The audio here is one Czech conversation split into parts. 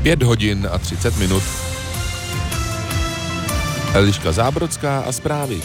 5 hodin a 30 minut. Eliška Zábrodská a zprávy.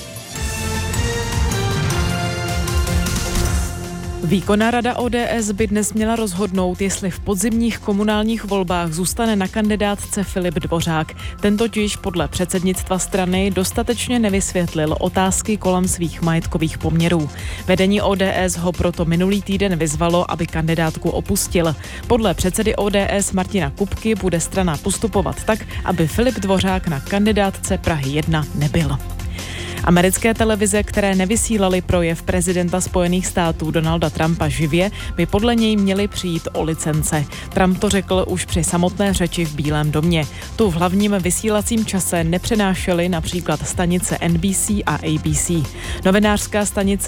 Výkonná rada ODS by dnes měla rozhodnout, jestli v podzimních komunálních volbách zůstane na kandidátce Filip Dvořák. Ten totiž podle předsednictva strany dostatečně nevysvětlil otázky kolem svých majetkových poměrů. Vedení ODS ho proto minulý týden vyzvalo, aby kandidátku opustil. Podle předsedy ODS Martina Kupky bude strana postupovat tak, aby Filip Dvořák na kandidátce Prahy 1 nebyl. Americké televize, které nevysílaly projev prezidenta Spojených států Donalda Trumpa živě, by podle něj měly přijít o licence. Trump to řekl už při samotné řeči v Bílém domě. Tu v hlavním vysílacím čase nepřenášely například stanice NBC a ABC. Novinářka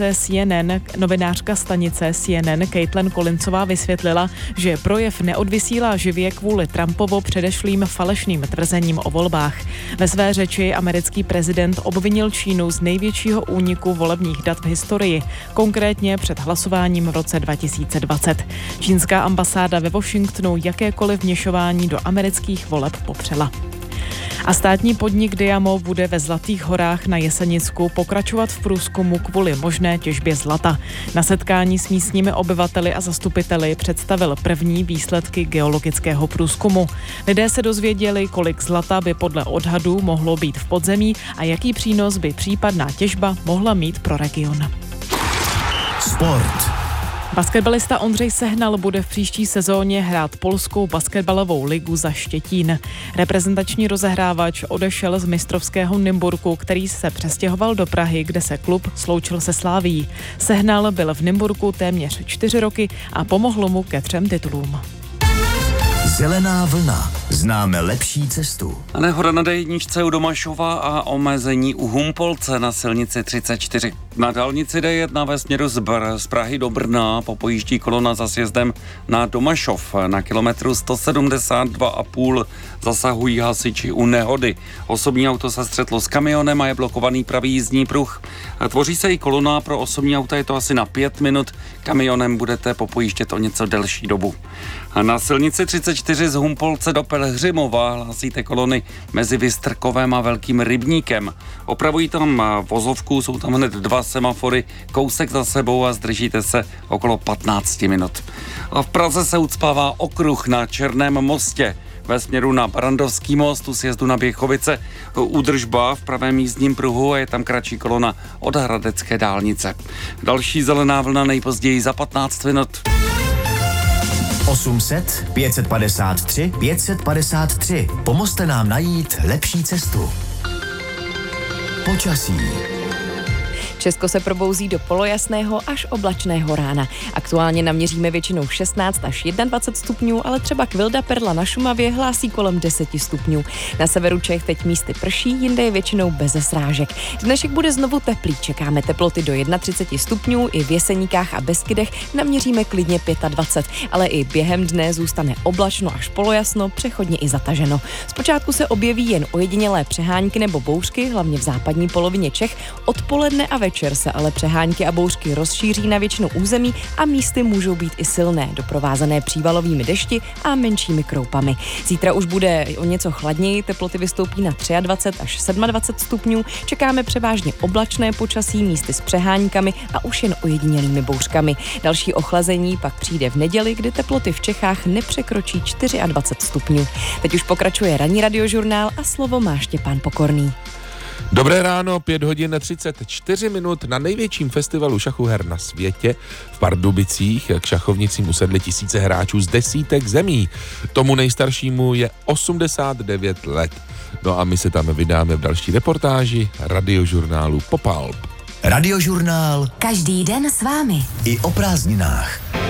stanice CNN Caitlin Collinsová vysvětlila, že projev neodvysílá živě kvůli Trumpovo předešlým falešným tvrzením o volbách. Ve své řeči americký prezident obvinil Čínu z největšího úniku volebních dat v historii, konkrétně před hlasováním v roce 2020. Čínská ambasáda ve Washingtonu jakékoliv vměšování do amerických voleb popřela. A státní podnik Diamo bude ve Zlatých horách na Jesenicku pokračovat v průzkumu kvůli možné těžbě zlata. Na setkání s místními obyvateli a zastupiteli představil první výsledky geologického průzkumu. Lidé se dozvěděli, kolik zlata by podle odhadů mohlo být v podzemí a jaký přínos by případná těžba mohla mít pro region. Sport. Basketbalista Ondřej Sehnal bude v příští sezóně hrát polskou basketbalovou ligu za Štětín. Reprezentační rozehrávač odešel z mistrovského Nymburku, který se přestěhoval do Prahy, kde se klub sloučil se Slavií. Sehnal byl v Nymburku téměř 4 roky a pomohlo mu ke 3 titulům. Zelená vlna. Známe lepší cestu. Nehoda na D1 u Domašova a omezení u Humpolce na silnici 34. Na dálnici D1 ve směru z Prahy do Brna popojíždí kolona za sjezdem na Domašov. Na kilometru 172,5 zasahují hasiči u nehody. Osobní auto se střetlo s kamionem a je blokovaný pravý jízdní pruh. Tvoří se i kolona, pro osobní auta je to asi na 5 minut. Kamionem budete popojíždět o něco delší dobu. A na silnici 34 z Humpolce do Pelhřimova hlásíte kolony mezi Vystrkovem a Velkým Rybníkem. Opravují tam vozovku, jsou tam hned 2 semafory, kousek za sebou a zdržíte se okolo 15 minut. A v Praze se ucpává okruh na Černém mostě. Ve směru na Barandovský most u sjezdu na Běchovice údržba v pravém jízdním pruhu a je tam kratší kolona od Hradecké dálnice. Další zelená vlna nejpozději za 15 minut. 800 553 553. Pomozte nám najít lepší cestu. Počasí. Česko se probouzí do polojasného až oblačného rána. Aktuálně naměříme většinou 16 až 21 stupňů, ale třeba Kvilda Perla na Šumavě hlásí kolem 10 stupňů. Na severu Čech teď místy prší, jinde je většinou beze srážek. Dnešek bude znovu teplý, čekáme teploty do 31 stupňů, i v Jeseníkách a Beskydech naměříme klidně 25, ale i během dne zůstane oblačno až polojasno, přechodně i zataženo. Zpočátku se objeví jen ojedinělé přehánky nebo bouřky, hlavně v západní polovině Čech, odpoledne a večer se ale přehánky a bouřky rozšíří na většinu území a místy můžou být i silné, doprovázené přívalovými dešti a menšími kroupami. Zítra už bude o něco chladněji, teploty vystoupí na 23 až 27 stupňů, čekáme převážně oblačné počasí, místy s přehánkami a už jen ojedinělými bouřkami. Další ochlazení pak přijde v neděli, kdy teploty v Čechách nepřekročí 24 stupňů. Teď už pokračuje ranní radiožurnál a slovo má Štěpán Pokorný. Dobré ráno, 5 hodin 34 minut. Na největším festivalu šachu her na světě v Pardubicích k šachovnicím usedli tisíce hráčů z desítek zemí. Tomu nejstaršímu je 89 let. No a my se tam vydáme v další reportáži radiožurnálu Popalp. Radiožurnál. Každý den s vámi. I o prázdninách.